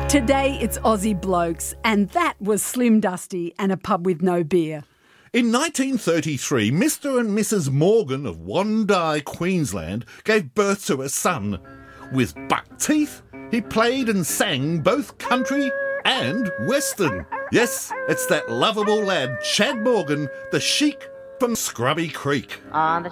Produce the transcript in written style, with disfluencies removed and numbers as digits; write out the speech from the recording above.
Today it's Aussie Blokes, and that was Slim Dusty and a pub with no beer. In 1933, Mr. and Mrs. Morgan of Wondai, Queensland, gave birth to a son. With buck teeth, he played and sang both country and western. Yes, it's that lovable lad, Chad Morgan, the Sheik from Scrubby Creek. On the